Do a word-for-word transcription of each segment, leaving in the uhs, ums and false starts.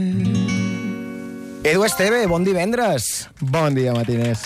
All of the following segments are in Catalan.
Edu Esteve, bon divendres. Bon dia, matiners.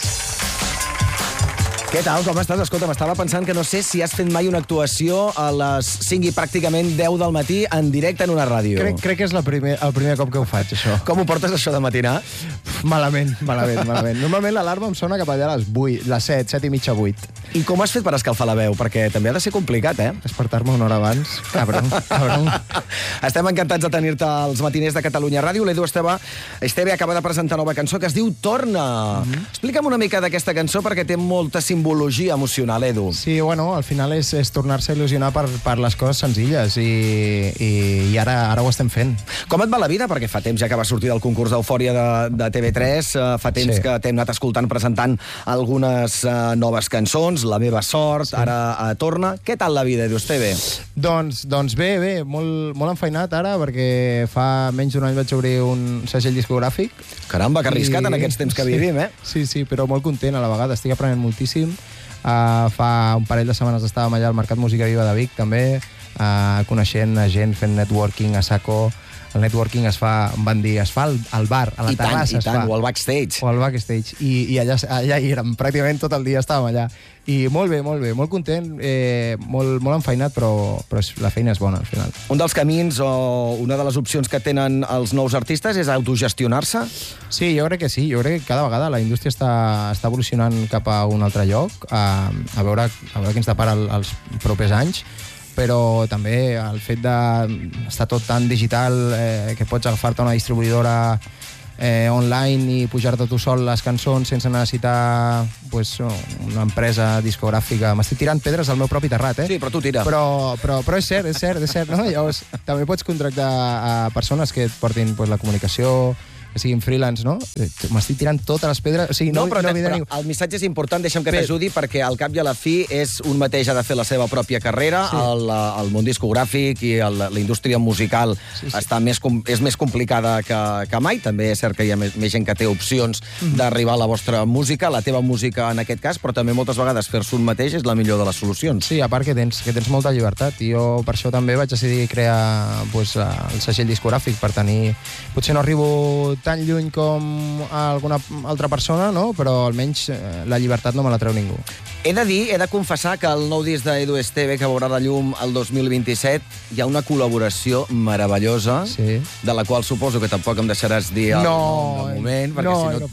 Què tal, com estàs? Escolta, m'estava pensant que no sé si has fet mai una actuació a les cinc i pràcticament deu del matí en directe en una ràdio. Crec, crec que és la primer, el primer cop que ho faig, això. Com ho portes, això de matinar? Malament, malament, malament. Normalment l'alarma em sona cap allà a les vuit, les set, set i mitja, vuit. I com has fet per escalfar la veu? Perquè també ha de ser complicat, eh? Despertar-me una hora abans. Cabron, cabron. Estem encantats de tenir-te als matiners de Catalunya Ràdio. L'Edu Esteve, Esteve acaba de presentar nova cançó que es diu Torna. Mm-hmm. Explica'm una mica d'aquesta cançó perquè té molta simbologia emocional, Edu. Sí, bueno, al final és, és tornar-se a il·lusionar per, per les coses senzilles i, i, i ara, ara ho estem fent. Com et va la vida? Perquè fa temps ja que va sortir del concurs d'Eufòria de, de T V tres, uh, fa temps sí. que t'hem anat escoltant presentant algunes uh, noves cançons, La meva sort, sí. ara uh, Torna. Què tal la vida, Edu Esteve? Doncs, doncs bé, bé, molt, molt enfeinat ara, perquè fa menys d'un any vaig obrir un segell discogràfic. Caramba, que arriscat I... en aquests temps que sí. vivim, eh? Sí, sí, però molt content a la vegada, estic aprenent moltíssim. Uh, fa un parell de setmanes estàvem allà al Mercat Música Viva de Vic, també, uh, coneixent a gent, fent networking a saco. El networking es fa, em van dir, es fa al, al bar, a la I tant, terrassa. I tant, es fa. o al backstage. O al backstage. I, i allà, allà hi érem, pràcticament tot el dia estàvem allà. I molt bé, molt bé, molt content, eh, molt, molt enfeinat, però, però la feina és bona, al final. Un dels camins o una de les opcions que tenen els nous artistes és autogestionar-se? Sí, jo crec que sí. Jo crec que cada vegada la indústria està, està evolucionant cap a un altre lloc, a, a, veure, a veure què ens depara els propers anys, però també el fet d'estar tot tan digital, eh, que pots agafar-te una distribuïdora eh, online i pujar-te tu sol les cançons sense necessitar pues, una empresa discogràfica. M'estic tirant pedres al meu propi terrat, eh? Sí, però tu tira. Però, però, però és cert, és cert, és cert, no? Llavors, també pots contractar a persones que et portin pues, la comunicació, que siguin freelance, no? M'estic tirant totes les pedres... O sigui, no, no, però, no te, però el missatge és important, deixa'm que t'ajudi, perquè al cap i a la fi és un mateix ha de fer la seva pròpia carrera, sí. el, el món discogràfic i el, la indústria musical sí, sí. Està més, és més complicada que, que mai, també és cert que hi ha més, més gent que té opcions mm-hmm. d'arribar a la vostra música, la teva música en aquest cas, però també moltes vegades fer-se un mateix és la millor de les solucions. Sí, a part que tens, que tens molta llibertat, i jo per això també vaig decidir crear pues, el segell discogràfic per tenir... Potser no arribo tan lluny com alguna altra persona, no? Però almenys la llibertat no me la treu ningú. He de dir, he de confessar que el nou disc d'Edu Esteve, que veurà la llum el dos mil vint-i-set, hi ha una col·laboració meravellosa, sí. de la qual suposo que tampoc em deixaràs dir el no, nom de moment, perquè no, si no,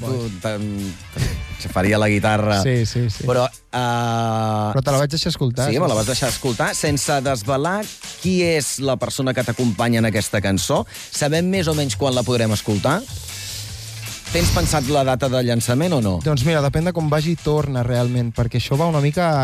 no tu faria la guitarra. Sí, sí, sí. Però, uh... Però te la vaig deixar escoltar. Sí, me la vas deixar escoltar, sense desvelar qui és la persona que t'acompanya en aquesta cançó. Sabem més o menys quan la podrem escoltar? Tens pensat la data de llançament o no? Doncs mira, depèn de com vagi Torna realment, perquè això va una mica...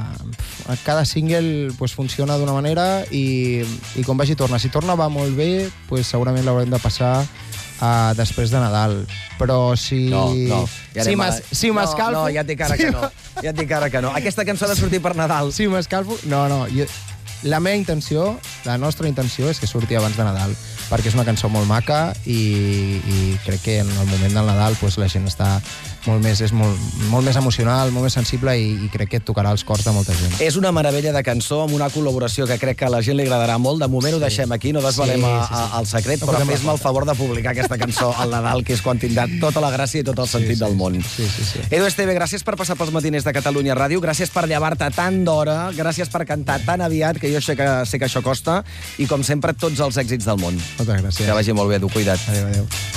A cada single pues, funciona d'una manera i, i com vagi Torna. Si Torna va molt bé, pues, segurament l'haurem de passar uh, després de Nadal. Però si... No, no. Ja si m'escalfo... No, no, ja et dic ara que no. Ja et dic ara que no. Aquesta cançó ha de sortir per Nadal. Si m'escalfo... No, no. Jo... La meva intenció, la nostra intenció és que surti abans de Nadal, perquè és una cançó molt maca i, i crec que en el moment del Nadal pues, la gent està molt més, és molt, molt més emocional, molt més sensible i, i crec que tocarà els cors de molta gent. És una meravella de cançó amb una col·laboració que crec que a la gent li agradarà molt. De moment sí. ho deixem aquí, no desvalem sí, sí, sí. A, a, el secret, no, però fes-me el favor de publicar aquesta cançó al Nadal, que és quan tindrà tota la gràcia i tot el sentit sí, sí, del món. Sí, sí, sí. Edu Esteve, gràcies per passar pels matiners de Catalunya Ràdio, gràcies per llevar-te tant d'hora, gràcies per cantar tan aviat, que jo sé que, sé que això costa, i com sempre, tots els èxits del món. Moltes gràcies. Que vagi molt bé, Edu, cuida't. Adéu, adéu.